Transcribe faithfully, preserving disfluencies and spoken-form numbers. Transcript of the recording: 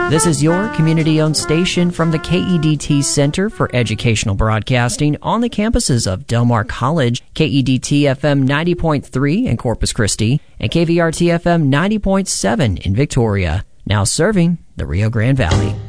This is your community-owned station from the K E D T Center for Educational Broadcasting on the campuses of Del Mar College, K E D T F M ninety point three in Corpus Christi, and K V R T F M ninety point seven in Victoria. Now serving the Rio Grande Valley.